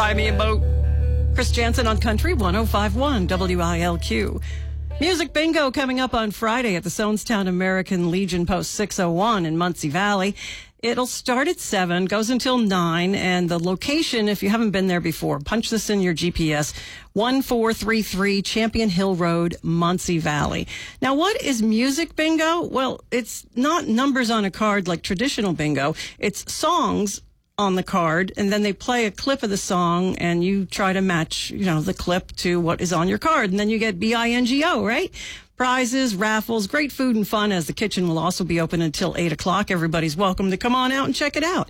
Buy me a boat. Chris Jansen on Country 105.1 WILQ. Music Bingo coming up on Friday at the Sonestown American Legion Post 601 in Muncie Valley. It'll start at 7, goes until 9, and the location, if you haven't been there before, punch this in your GPS, 1433 Champion Hill Road, Muncie Valley. Now, what is Music Bingo? Well, it's not numbers on a card like traditional bingo. It's songs on the card, and then they play a clip of the song, and you try to match, the clip to what is on your card, and then you get BINGO, right? Prizes, raffles, great food and fun, as the kitchen will also be open until 8 o'clock. Everybody's welcome to come on out and check it out.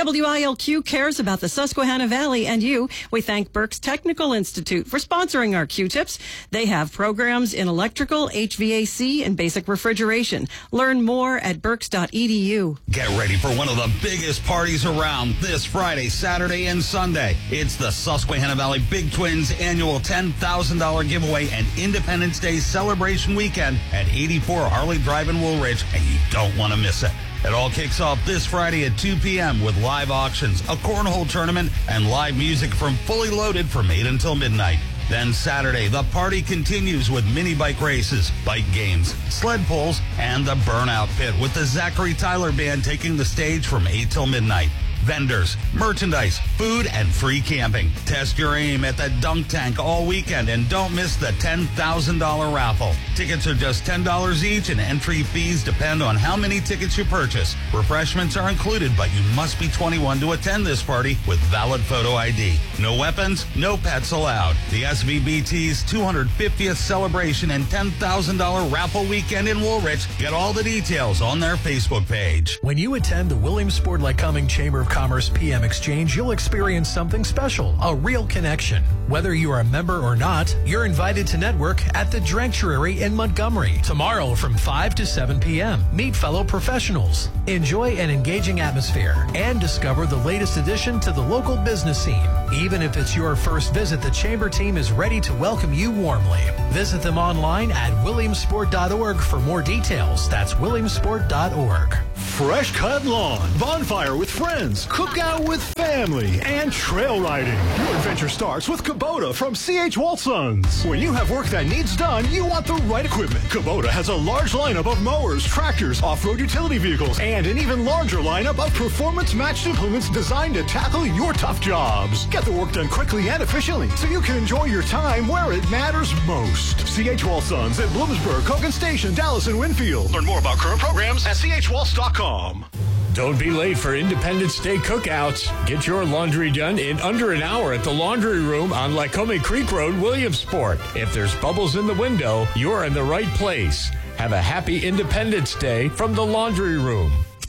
WILQ cares about the Susquehanna Valley and you. We thank Berks Technical Institute for sponsoring our Q-Tips. They have programs in electrical, HVAC, and basic refrigeration. Learn more at berks.edu. Get ready for one of the biggest parties around this Friday, Saturday, and Sunday. It's the Susquehanna Valley Big Twins annual $10,000 giveaway and Independence Day celebration weekend at 84 Harley Drive in Woolridge, and you don't want to miss it. It all kicks off this Friday at 2 p.m. with live auctions, a cornhole tournament, and live music from Fully Loaded from 8 until midnight. Then Saturday, the party continues with mini bike races, bike games, sled pulls, and the Burnout Pit with the Zachary Tyler Band taking the stage from 8 till midnight. Vendors, merchandise, food, and free camping. Test your aim at the Dunk Tank all weekend, and don't miss the $10,000 raffle. Tickets are just $10 each, and entry fees depend on how many tickets you purchase. Refreshments are included, but you must be 21 to attend this party with valid photo ID. No weapons, no pets allowed. The SVBT's 250th celebration and $10,000 raffle weekend in Woolrich. Get all the details on their Facebook page. When you attend the Williamsport Lycoming Chamber of Commerce PM Exchange, you'll experience something special, a real connection. Whether you are a member or not, you're invited to network at the Drentuary in Montgomery tomorrow from 5 to 7 p.m. Meet fellow professionals, enjoy an engaging atmosphere, and discover the latest addition to the local business scene. Even if it's your first visit, the Chamber team is ready to welcome you warmly. Visit them online at williamsport.org for more details. That's williamsport.org. Fresh cut lawn, bonfire with friends, cookout with family, and trail riding. Your adventure starts with Kubota from C.H. Walsons. When you have work that needs done, you want the right equipment. Kubota has a large lineup of mowers, tractors, off-road utility vehicles, and an even larger lineup of performance-matched implements designed to tackle your tough jobs. Get the work done quickly and efficiently so you can enjoy your time where it matters most. C.H. Walsons at Bloomsburg, Kogan Station, Dallas, and Winfield. Learn more about current programs at chwaltz.com. Don't be late for Independence Day cookouts. Get your laundry done in under an hour at the Laundry Room on Lycoming Creek Road, Williamsport. If there's bubbles in the window, you're in the right place. Have a happy Independence Day from the Laundry Room.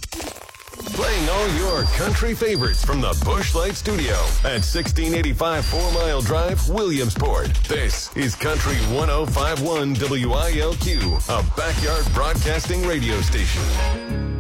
Playing all your country favorites from the Busch Light Studio at 1685 4 Mile Drive, Williamsport. This is Country 105.1 WILQ, a backyard broadcasting radio station.